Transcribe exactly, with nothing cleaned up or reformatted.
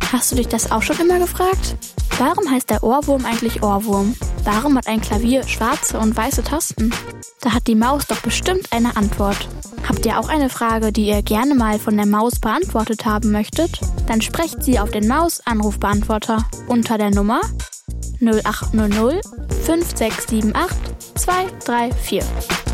Hast du dich das auch schon immer gefragt? Warum heißt der Ohrwurm eigentlich Ohrwurm? Warum hat ein Klavier schwarze und weiße Tasten? Da hat die Maus doch bestimmt eine Antwort. Habt ihr auch eine Frage, die ihr gerne mal von der Maus beantwortet haben möchtet? Dann sprecht sie auf den Maus-Anrufbeantworter unter der Nummer null acht null null fünf sechs sieben acht zwei drei vier.